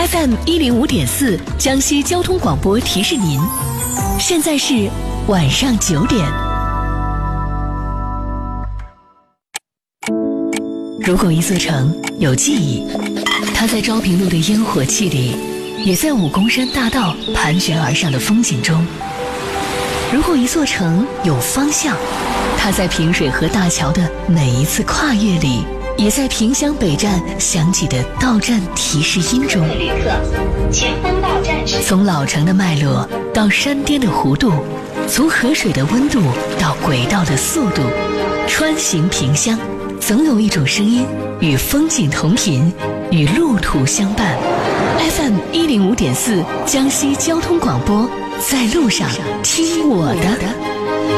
FM105.4江西交通广播提示您，现在是晚上9点。如果一座城有记忆，它在昭平路的烟火气里，也在武功山大道盘旋而上的风景中。如果一座城有方向，它在平水河大桥的每一次跨越里，也在萍乡北站响起的到站提示音中。 旅客，前方到站是。 从老城的脉络到山巅的弧度，从河水的温度到轨道的速度，穿行萍乡，总有一种声音与风景同频，与路途相伴。FM105.4江西交通广播，在路上听我的。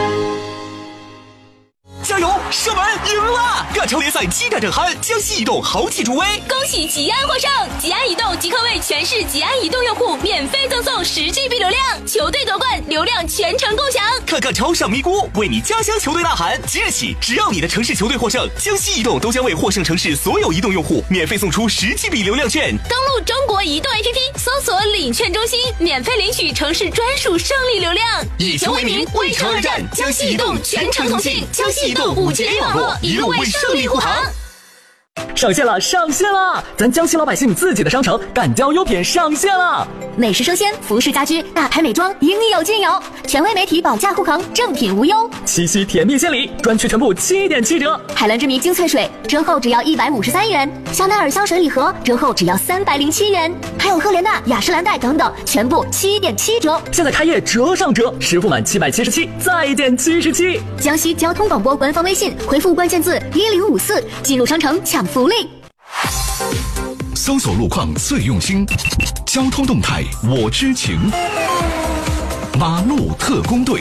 加油！射门赢了！亚超联赛激战正酣，江西移动豪气助威， 恭喜吉安获胜！吉安移动即刻为全市吉安移动用户免费赠送10GB 流量，球队夺冠，流量全程共享。 看看超上咪咕，为你家乡球队呐喊！即日起，只要你的城市球队获胜，江西移动都将为获胜城市所有移动用户免费送出10GB 流量券。 登录中国移动 APP， 搜索领券中心，免费领取城市专属胜利流量。 以球为名，为城而战，江西移动全程同信，江西移动5G网络，一路为胜利护航。 上线了，上线了！咱江西老百姓自己的商城敢交优品上线了， 美食生鲜、服饰家居、大牌美妆，应有尽有，权威媒体保价护航，正品无忧。 七夕甜蜜献礼，专区全部7.7折。 海蓝之谜精粹水折后只要153元，香奈儿香水礼盒折后只要307元，还有赫莲娜、雅诗兰黛等等，全部7.7折。 现在开业折上折，实付满777再减77。 江西交通广播官方微信回复关键字1054，进入商城抢福利。 搜索路况最用心，交通动态我知情，马路特工队。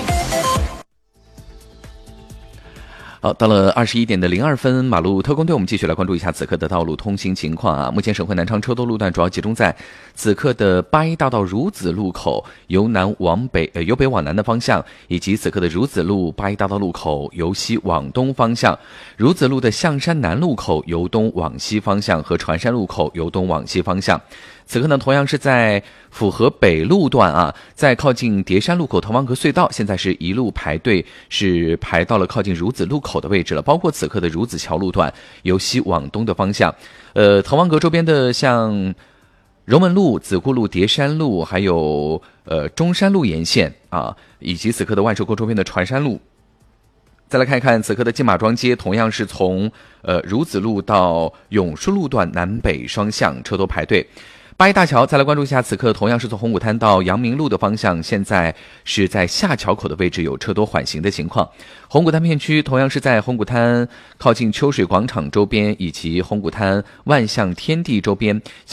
好，到了21点的02分，马路特工队，我们继续来关注一下此刻的道路通行情况啊。目前省会南昌车多路段主要集中在此刻的八一大道孺子路口由北往南的方向，以及此刻的孺子路八一大道路口由西往东方向，孺子路的象山南路口由东往西方向和船山路口由东往西方向。此刻呢，同样是在府河北路段啊，在靠近叠山路口滕王阁隧道，现在是一路排队，是排到了靠近孺子路口的位置了。包括此刻的孺子桥路段由西往东的方向，滕王阁周边的像荣门路、子固路、叠山路，还有中山路沿线啊，以及此刻的万寿沟周边的船山路。再来看一看此刻的金马庄街，同样是从孺子路到永顺路段南北双向车多排队。八一大桥，再来关注一下，此刻同样是从红谷滩到阳明路的方向，现在是在下桥口的位置有车多缓行的情况。红谷滩片区同样是在红谷滩靠近秋水广场周边以及红谷滩万象天地周边。